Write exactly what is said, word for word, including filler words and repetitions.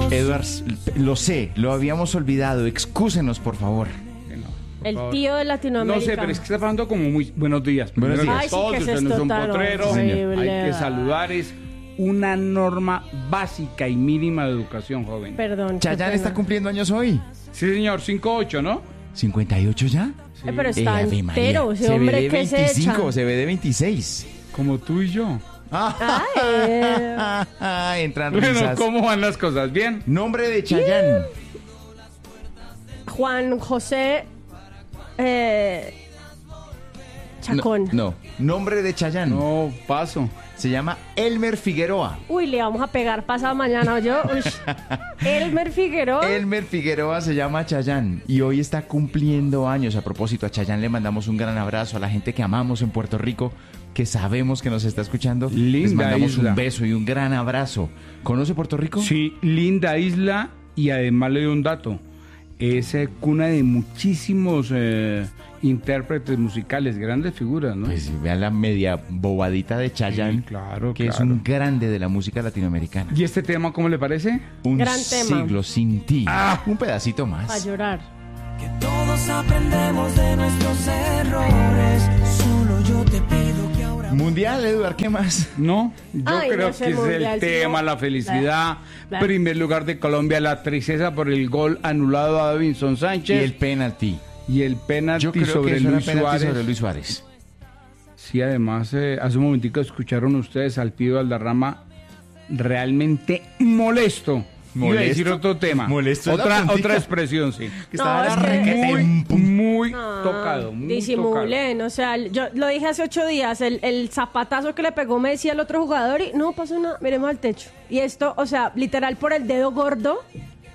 Edward, lo sé, lo habíamos olvidado. Excúsenos, por favor. El tío de Latinoamérica. No sé, pero es que está pasando como muy... Buenos días. Buenos días. Ay, sí, Todos, que usted es no es un total potrero. horrible. Hay que saludar. Es una norma básica y mínima de educación, joven. Perdón. qué Chayanne pena. está cumpliendo años hoy. Sí, señor, cinco ocho, ¿no? ¿cincuenta y ocho ya? Eh, pero Eh, está Ave María. entero. Ese Se ve hombre de que se veinticinco, echa. se ve de veintiséis. Como tú y yo. Ay. Entran Bueno, risas. ¿cómo van las cosas? ¿Bien? Nombre de Chayanne. Juan José eh, Chacón. No, no, nombre de Chayanne. No, paso. Se llama Elmer Figueroa. Uy, le vamos a pegar pasado mañana, yo. Uy. Elmer Figueroa. Elmer Figueroa se llama Chayanne y hoy está cumpliendo años. A propósito, a Chayanne le mandamos un gran abrazo a la gente que amamos en Puerto Rico, que sabemos que nos está escuchando. Linda Les mandamos isla. un beso y un gran abrazo. ¿Conoce Puerto Rico? Sí, linda isla y además le doy un dato. Es eh, cuna de muchísimos eh, intérpretes musicales, grandes figuras, ¿no? Pues vean la media bobadita de Chayanne, Sí, claro, que es claro. un grande de la música latinoamericana. ¿Y este tema cómo le parece? Un Gran tema. siglo sin ti. Ah. Un pedacito A más. llorar. Que todos aprendemos de nuestros errores. Solo yo te pido que ahora... Mundial, Eduard, ¿qué más? No, yo Ay, creo no sé, que es mundial, el sí, tema, no. la felicidad. Bla, bla. Primer lugar de Colombia, la tristeza por el gol anulado a Davinson Y Sánchez. el penalti. Y el penalti Yo creo sobre que eso era Luis penalti Suárez. sobre Luis Suárez. Sí, además, eh, hace un momentico escucharon ustedes al Pío Valderrama realmente molesto. Iba a ¿Molesto? decir otro tema. Molesto es la Otra, puntica. otra expresión, sí. Que No, estaba es la que- requete Muy, en pum. muy No, tocado. Muy disimulen, o sea, yo lo dije hace ocho días, el, el zapatazo que le pegó Messi al otro jugador y no pasó nada, miremos al techo. Y esto, o sea, literal por el dedo gordo,